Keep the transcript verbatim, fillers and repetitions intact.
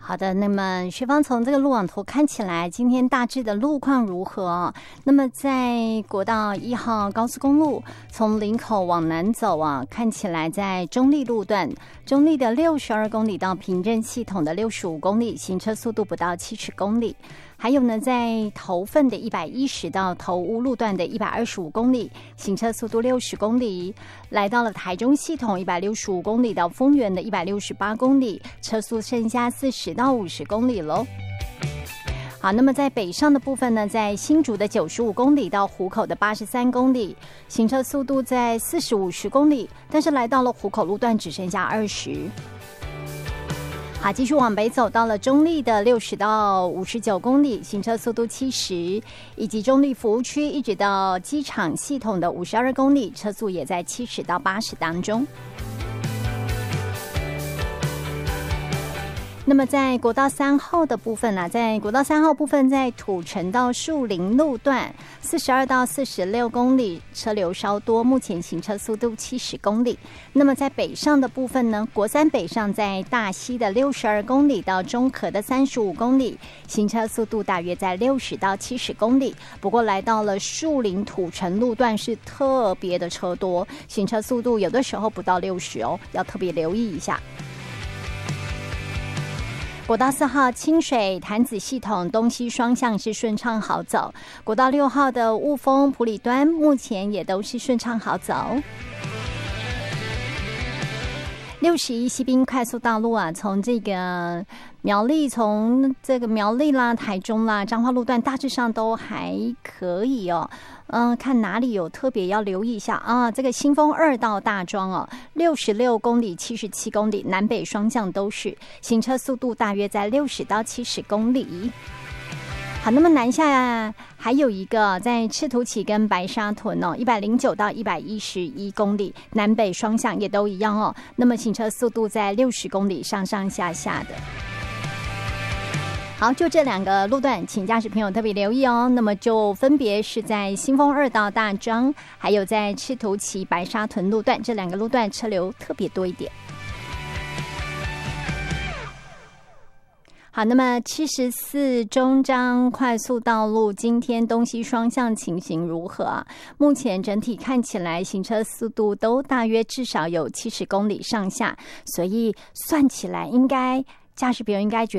好的，那么学芳从这个路网图看起来，今天大致的路况如何？那么在国道一号高速公路从林口往南走啊，看起来在中立路段，中立的六十二公里到平镇系统的六十五公里，行车速度不到七十公里。还有呢，在头份的一百一十到头屋路段的一百二十五公里，行车速度六十公里。来到了台中系统一百六十五公里到丰原的一百六十八公里，车速剩下四十到五十公里喽。好，那么在北上的部分呢，在新竹的九十五公里到湖口的八十三公里，行车速度在四十五十公里，但是来到了湖口路段只剩下二十。好，继续往北走，到了中立的六十到五十九公里，行车速度七十，以及中立服务区一直到机场系统的五十二公里，车速也在七十到八十当中。那么在国道三号的部分呢、啊，在国道三号部分，在土城到树林路段四十二到四十六公里，车流稍多，目前行车速度七十公里。那么在北上的部分呢，国三北上在大溪的六十二公里到中和的三十五公里，行车速度大约在六十到七十公里。不过来到了树林土城路段是特别的车多，行车速度有的时候不到六十哦，要特别留意一下。国道四号清水潭子系统东西双向是顺畅好走，国道六号的雾峰埔里端目前也都是顺畅好走。六十一西滨快速道路啊，从这个苗栗，从这个苗栗啦、台中啦、彰化路段大致上都还可以哦。嗯，看哪里有特别要留意一下啊。这个新丰二到大庄哦，六十六公里、七十七公里，南北双向都是，行车速度大约在六十到七十公里。好，那么南下还有一个在赤土崎跟白沙屯哦，一百零九到一百一十一公里，南北双向也都一样哦。那么行车速度在六十公里上上下下的。好，就这两个路段，请驾驶朋友特别留意哦。那么就分别是在新丰二到大庄，还有在赤土崎白沙屯路段，这两个路段车流特别多一点。好，那么七十四中彰快速道路今天东西双向情形如何啊？目前整体看起来行车速度都大约至少有七十公里上下，所以算起来应该驾驶朋友应该觉得